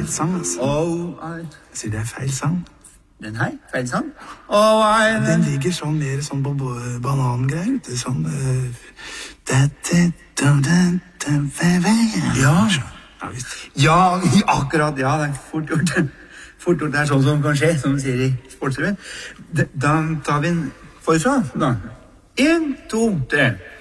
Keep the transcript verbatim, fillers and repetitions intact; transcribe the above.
sang, altså. Oh, I... Sier det er feil sang. Den her? Feil sang? Oh, I... Den ligger sånn mer sånn på banangreier, ute, sånn... Uh, da, da, da, da, da, da, ja. Ja, visst. Ja, akkurat, ja, det er fort gjort. Fort gjort, det er sånn som kan skje, som de sier i sportsrevyen. Da tar vi en forfra, da. En, to, tre.